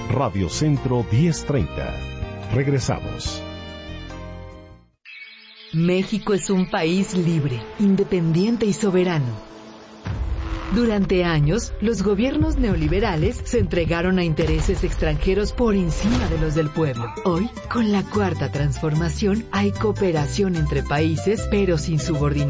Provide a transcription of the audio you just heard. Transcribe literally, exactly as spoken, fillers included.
Radio Centro diez treinta. Regresamos. México es un país libre, independiente y soberano. Durante años, los gobiernos neoliberales se entregaron a intereses extranjeros por encima de los del pueblo. Hoy, con la Cuarta Transformación, hay cooperación entre países, pero sin subordinación.